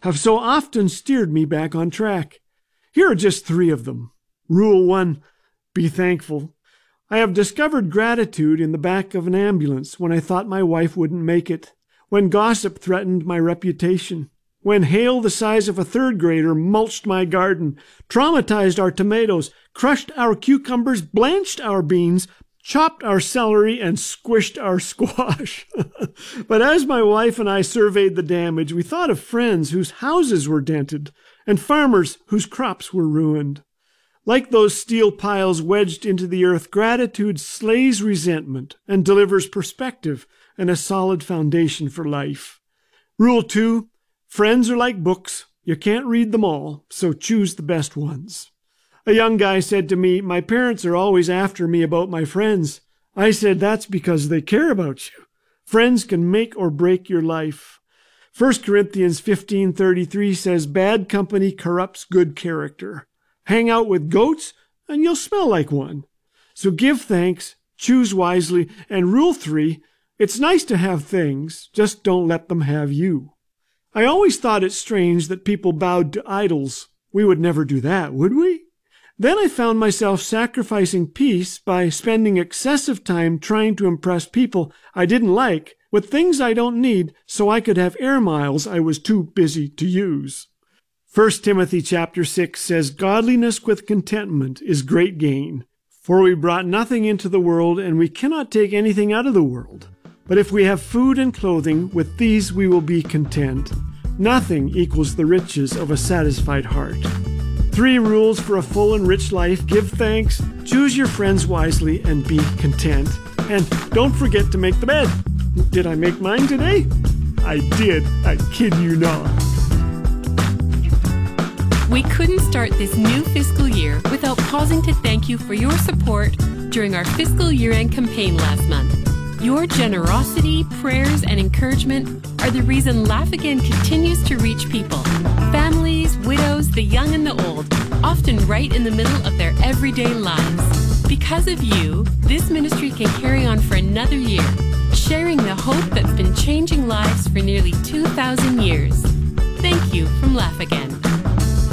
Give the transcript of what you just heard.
have so often steered me back on track. Here are just 3 of them. Rule 1, be thankful. I have discovered gratitude in the back of an ambulance when I thought my wife wouldn't make it, when gossip threatened my reputation, when hail the size of a 3rd grader mulched my garden, traumatized our tomatoes, crushed our cucumbers, blanched our beans, chopped our celery, and squished our squash. But as my wife and I surveyed the damage, we thought of friends whose houses were dented and farmers whose crops were ruined. Like those steel piles wedged into the earth, gratitude slays resentment and delivers perspective and a solid foundation for life. Rule 2, friends are like books. You can't read them all, so choose the best ones. A young guy said to me, my parents are always after me about my friends. I said, that's because they care about you. Friends can make or break your life. 1 Corinthians 15:33 says, bad company corrupts good character. Hang out with goats, and you'll smell like one. So give thanks, choose wisely, and rule 3, it's nice to have things, just don't let them have you. I always thought it strange that people bowed to idols. We would never do that, would we? Then I found myself sacrificing peace by spending excessive time trying to impress people I didn't like with things I don't need so I could have air miles I was too busy to use. 1 Timothy chapter 6 says, godliness with contentment is great gain. For we brought nothing into the world, and we cannot take anything out of the world. But if we have food and clothing, with these we will be content. Nothing equals the riches of a satisfied heart. 3 rules for a full and rich life. Give thanks, choose your friends wisely, and be content. And don't forget to make the bed. Did I make mine today? I did. I kid you not. We couldn't start this new fiscal year without pausing to thank you for your support during our fiscal year-end campaign last month. Your generosity, prayers, and encouragement are the reason Laugh Again continues to reach people. Families, widows, the young and the old, often right in the middle of their everyday lives. Because of you, this ministry can carry on for another year, sharing the hope that's been changing lives for nearly 2,000 years. Thank you from Laugh Again.